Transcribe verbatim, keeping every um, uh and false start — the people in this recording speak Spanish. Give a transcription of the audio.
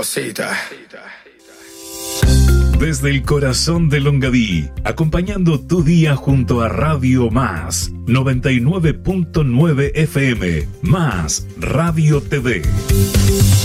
cosita. Desde el corazón de Longaví, acompañando tu día junto a Radio Más, noventa y nueve punto nueve F M, Más Radio T V.